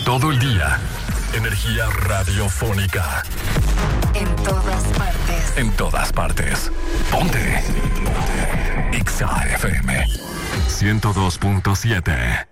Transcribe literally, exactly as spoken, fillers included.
todo el día. Energía radiofónica. En todas partes. En todas partes. Ponte. Ponte. X A F M ciento dos punto siete.